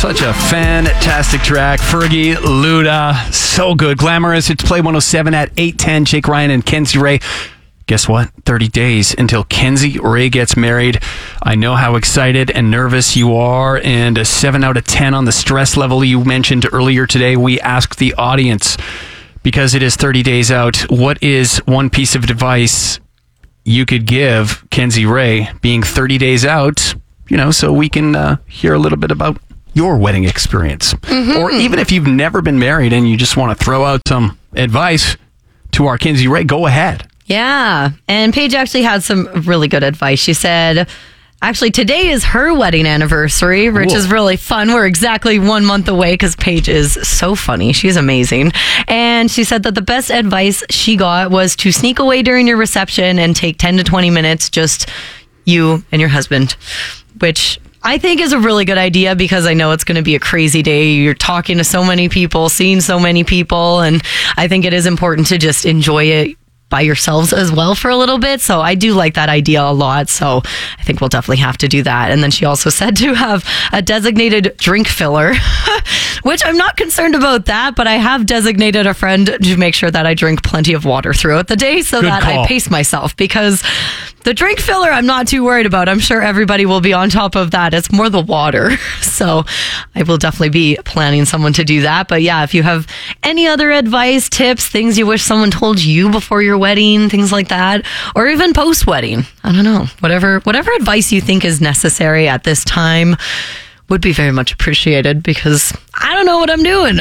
Such a fantastic track. Fergie, Luda, so good. Glamorous. It's Play 107 at 8:10. Jake Ryan and Kenzie Ray. Guess what? 30 days until Kenzie Ray gets married. I know how excited and nervous you are, and a 7 out of 10 on the stress level you mentioned earlier today. We asked the audience, because it is 30 days out, what is one piece of advice you could give Kenzie Ray being 30 days out, so we can hear a little bit about your wedding experience. Or even if you've never been married and you just want to throw out some advice to our Kenzie Ray, go ahead. Yeah. And Paige actually had some really good advice. She said, actually, today is her wedding anniversary, which is really fun. We're exactly 1 month away because Paige is so funny. She's amazing. And she said that the best advice she got was to sneak away during your reception and take 10 to 20 minutes, just you and your husband, which I think is a really good idea because I know it's going to be a crazy day. You're talking to so many people, seeing so many people, and I think it is important to just enjoy it by yourselves as well for a little bit. So I do like that idea a lot. So I think we'll definitely have to do that. And then she also said to have a designated drink filler, which I'm not concerned about that, but I have designated a friend to make sure that I drink plenty of water throughout the day so that I pace myself, because the drink filler I'm not too worried about. I'm sure everybody will be on top of that. It's more the water. So I will definitely be planning someone to do that. But yeah, if you have any other advice, tips, things you wish someone told you before your wedding, things like that, or even post-wedding, I don't know, whatever advice you think is necessary at this time would be very much appreciated, because I don't know what I'm doing.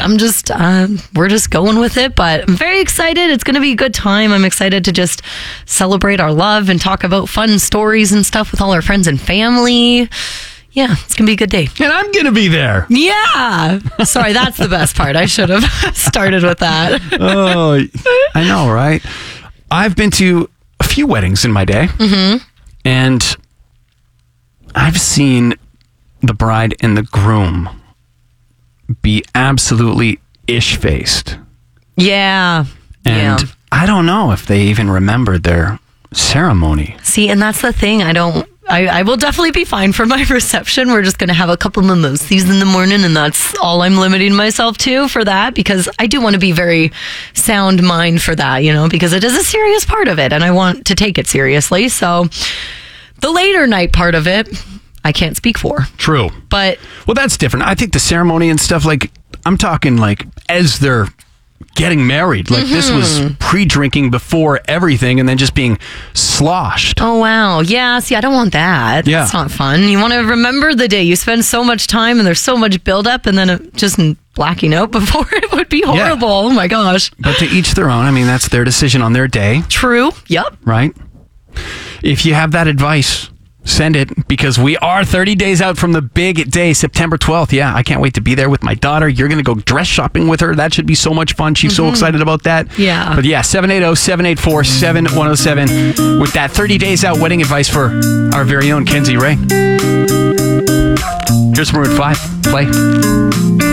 We're just going with it, but I'm very excited. It's going to be a good time. I'm excited to just celebrate our love and talk about fun stories and stuff with all our friends and family. Yeah, it's going to be a good day. And I'm going to be there. Yeah. Sorry, that's the best part. I should have started with that. Oh, I know, right? I've been to a few weddings in my day, and I've seen the bride and the groom be absolutely ish-faced. Yeah. And I don't know if they even remembered their ceremony. See, and that's the thing. I will definitely be fine for my reception. We're just going to have a couple mimosas in the morning, and that's all I'm limiting myself to for that, because I do want to be very sound mind for that, because it is a serious part of it, and I want to take it seriously. So the later night part of it, I can't speak for. True. But well, that's different. I think the ceremony and stuff, like, I'm talking like as they're getting married. Like, this was pre-drinking before everything and then just being sloshed. Oh, wow. Yeah, see, I don't want that. Yeah. It's not fun. You want to remember the day. You spend so much time and there's so much buildup, and then it just blacking out before it would be horrible. Yeah. Oh, my gosh. But to each their own. I mean, that's their decision on their day. True. Yep. Right? If you have that advice, send it, because we are 30 days out from the big day, September 12th. Yeah, I can't wait to be there with my daughter. You're going to go dress shopping with her. That should be so much fun. She's so excited about that. Yeah. But yeah, 780-784-7107 with that 30 days out wedding advice for our very own Kenzie Ray. Here's Maroon 5. Play.